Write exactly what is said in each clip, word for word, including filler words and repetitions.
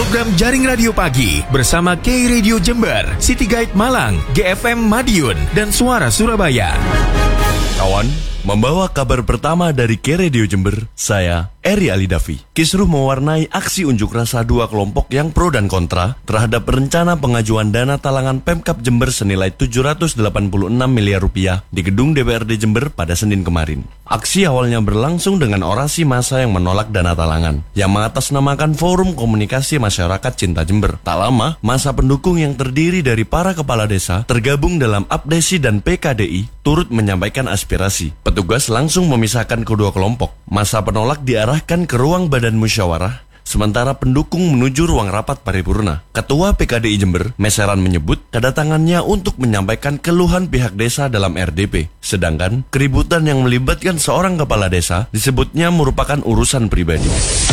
Program Jaring Radio Pagi bersama K Radio Jember, City Guide Malang, G F M Madiun, dan Suara Surabaya. Kawan, membawa kabar pertama dari K Radio Jember, saya Eri Alidavi. Kisruh mewarnai aksi unjuk rasa dua kelompok yang pro dan kontra terhadap rencana pengajuan dana talangan Pemkab Jember senilai tujuh ratus delapan puluh enam miliar rupiah di gedung D P R D Jember pada Senin kemarin. Aksi awalnya berlangsung dengan orasi massa yang menolak dana talangan, yang mengatasnamakan Forum Komunikasi Masyarakat Cinta Jember. Tak lama, massa pendukung yang terdiri dari para kepala desa tergabung dalam Apdesi dan P K D I turut menyampaikan aspirasi. Petugas langsung memisahkan kedua kelompok. Massa penolak diarahkan ke ruang badan musyawarah, sementara pendukung menuju ruang rapat paripurna. Ketua P K D I Jember, Meseran, menyebut kedatangannya untuk menyampaikan keluhan pihak desa dalam R D P. Sedangkan keributan yang melibatkan seorang kepala desa disebutnya merupakan urusan pribadi.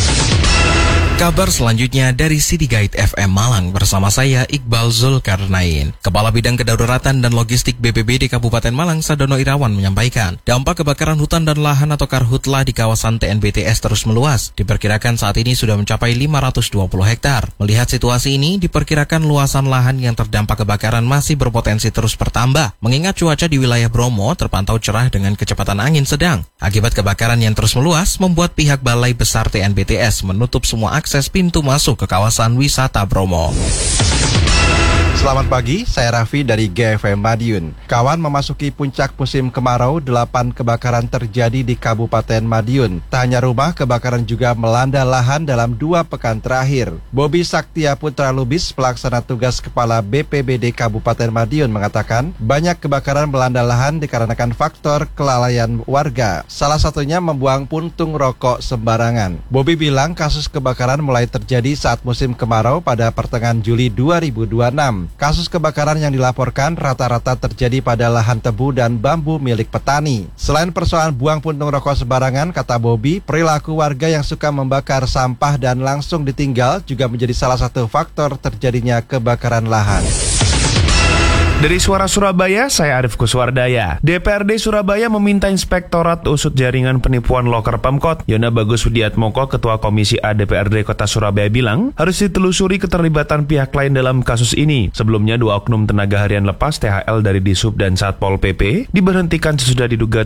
Kabar selanjutnya dari City Guide F M Malang bersama saya Iqbal Zulkarnain. Kepala Bidang Kedaruratan dan Logistik B P B D Kabupaten Malang, Sadono Irawan, menyampaikan dampak kebakaran hutan dan lahan atau karhutla di kawasan T N B T S terus meluas. Diperkirakan saat ini sudah mencapai lima ratus dua puluh hektar. Melihat situasi ini, diperkirakan luasan lahan yang terdampak kebakaran masih berpotensi terus bertambah. Mengingat cuaca di wilayah Bromo terpantau cerah dengan kecepatan angin sedang. Akibat kebakaran yang terus meluas, membuat pihak Balai Besar T N B T S menutup semua akses akses pintu masuk ke kawasan wisata Bromo. Selamat pagi, saya Raffi dari G F M Madiun. Kawan, memasuki puncak musim kemarau, delapan kebakaran terjadi di Kabupaten Madiun. Tak hanya rumah, kebakaran juga melanda lahan dalam dua pekan terakhir. Bobi Saktia Putra Lubis, pelaksana tugas Kepala B P B D Kabupaten Madiun, mengatakan banyak kebakaran melanda lahan dikarenakan faktor kelalaian warga. Salah satunya membuang puntung rokok sembarangan. Bobi bilang kasus kebakaran mulai terjadi saat musim kemarau pada pertengahan Juli dua ribu dua puluh enam. Kasus kebakaran yang dilaporkan rata-rata terjadi pada lahan tebu dan bambu milik petani. Selain persoalan buang puntung rokok sembarangan, kata Bobi, perilaku warga yang suka membakar sampah dan langsung ditinggal juga menjadi salah satu faktor terjadinya kebakaran lahan. Dari Suara Surabaya, saya Arif Kuswardaya. D P R D Surabaya meminta Inspektorat Usut Jaringan Penipuan Loker Pemkot, Yona Bagus Widiatmoko, Ketua Komisi A D P R D Kota Surabaya, bilang harus ditelusuri keterlibatan pihak lain dalam kasus ini. Sebelumnya, dua oknum tenaga harian lepas T H L dari Disub dan Satpol P P diberhentikan sesudah diduga